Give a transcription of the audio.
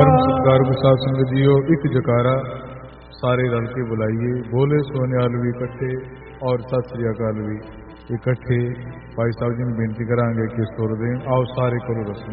सत्कार साध संगत जीओ एक जकारा सारे रल के बुलाइए। बोले सोनियाल भी इकट्ठे और सत श्री अकाल भी इकट्ठे। भाई साहब जी ने बेनती करांगे कि सुर दें। आओ सारे करो रस्म।